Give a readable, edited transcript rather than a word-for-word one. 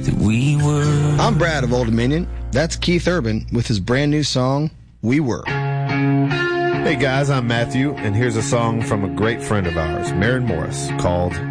that we were. I'm Brad of Old Dominion. That's Keith Urban with his brand new song, We Were. Hey guys, I'm Matthew, and here's a song from a great friend of ours, Maren Morris, called